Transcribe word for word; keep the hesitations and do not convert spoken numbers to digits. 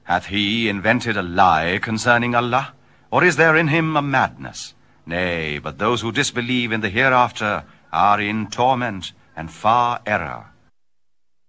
Hath he invented a lie concerning Allah? Or is there in him a madness? Nay, but those who disbelieve in the hereafter are in torment and far error.